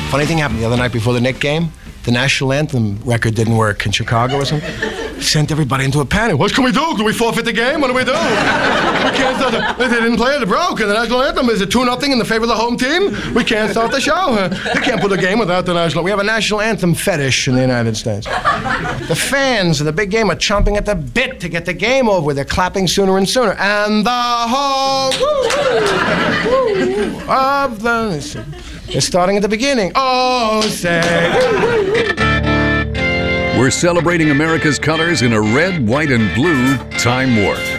Funny thing happened the other night before the Knicks game. The national anthem record didn't work in Chicago or something. Sent everybody into a panic. What can we do? Do we forfeit the game? What do we do? We can't start they didn't play it, it broke. And the national anthem is 2-0 in the favor of the home team. We can't start the show. They can't put a game without the national. We have a national anthem fetish in the United States. The fans of the big game are chomping at the bit to get the game over with. They're clapping sooner and sooner. And the whole of the... They're starting at the beginning. Oh, say... We're celebrating America's colors in a red, white, and blue Time Warp.